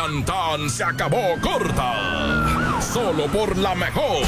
Tan tan se acabó corta. Solo por la mejor.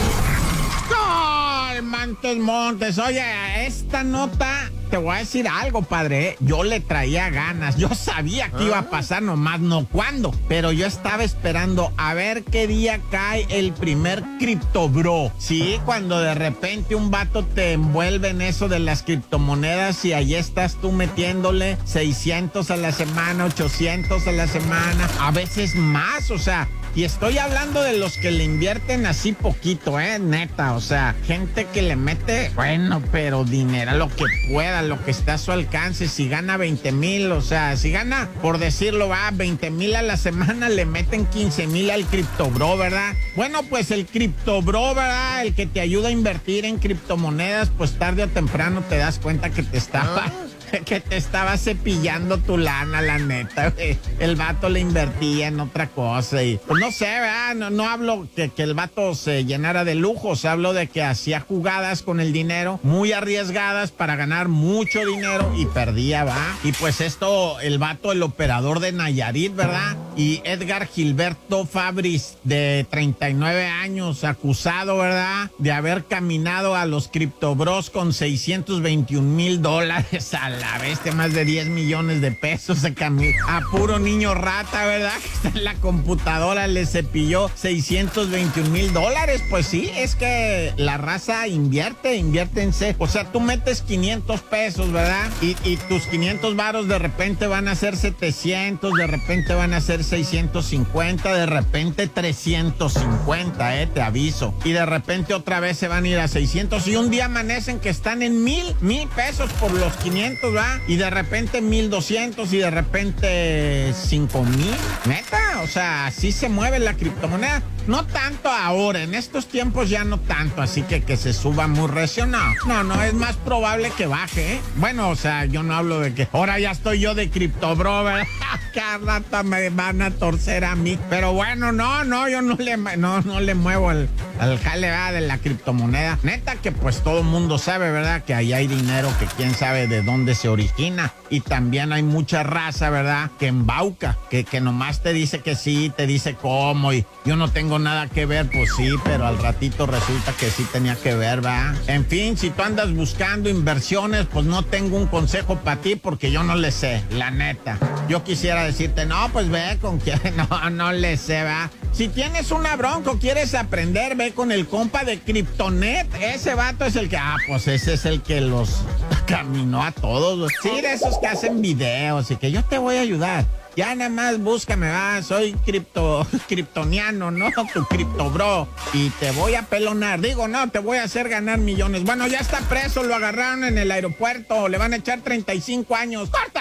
¡Gol, Montes! Oye, esta nota, te voy a decir algo, padre. Yo le traía ganas. Yo sabía que iba a pasar, nomás no cuándo. Pero yo estaba esperando a ver qué día cae el primer criptobro. Sí, cuando de repente un vato te envuelve en eso de las criptomonedas y ahí estás tú metiéndole 600 a la semana, 800 a la semana, a veces más, o sea. Y estoy hablando de los que le invierten así poquito, neta. O sea, gente que le mete, bueno, pero dinero, lo que pueda, lo que esté a su alcance. Si gana 20,000, o sea, si gana, por decirlo, 20,000 a la semana, le meten 15,000 al criptobro, ¿verdad? Bueno, pues el criptobro, ¿verdad? El que te ayuda a invertir en criptomonedas, pues tarde o temprano te das cuenta que te estaba cepillando tu lana, la neta, güey. El vato le invertía en otra cosa y pues no sé, ¿verdad? No hablo que el vato se llenara de lujos, hablo de que hacía jugadas con el dinero muy arriesgadas para ganar mucho dinero y perdía, ¿va? Y pues esto, el vato, el operador de Nayarit, ¿verdad? Y Edgar Gilberto Fabris, de 39 años, acusado, ¿verdad? De haber caminado a los criptobros con $621,000 a la bestia, más de 10 millones de pesos se cambió. A puro niño rata, ¿verdad? Que está en la computadora, le cepilló $621,000. Pues sí, es que la raza invierte en C. O sea, tú metes 500 pesos, ¿verdad? Y tus 500 varos de repente van a ser 700, de repente van a ser 650, de repente 350, te aviso. Y de repente otra vez se van a ir a 600 y un día amanecen que están en 1,000 pesos por los 500, ¿va? Y de repente 1,200 y de repente 5,000. Neta, o sea, así se mueve la criptomoneda. No tanto ahora, en estos tiempos ya no tanto, así que se suba muy recio, no, es más probable que baje, Bueno, o sea, yo no hablo de que ahora ya estoy yo de criptobro, ¿verdad? Cada rato me van a torcer a mí, pero bueno, yo no le muevo al jale, ¿verdad? De la criptomoneda. Neta que pues todo el mundo sabe, ¿verdad? Que ahí hay dinero que quién sabe de dónde se origina. Y también hay mucha raza, ¿verdad? Que embauca, que nomás te dice que sí, te dice cómo, y yo no tengo nada que ver, pues sí, pero al ratito resulta que sí tenía que ver, ¿verdad? En fin, si tú andas buscando inversiones, pues no tengo un consejo para ti porque yo no le sé, la neta. Yo quisiera decirte, no, pues ve con quién, no le sé, ¿verdad? Si tienes una bronca o quieres aprender, ve con el compa de Kryptonet. Ese vato es el que, pues ese es el que los caminó a todos. Sí, de esos que hacen videos y que yo te voy a ayudar. Ya nada más búscame, soy kriptoniano, ¿no? Tu criptobro. Y te voy a pelonar. Digo, no, te voy a hacer ganar millones. Bueno, ya está preso, lo agarraron en el aeropuerto. Le van a echar 35 años. ¡Corta!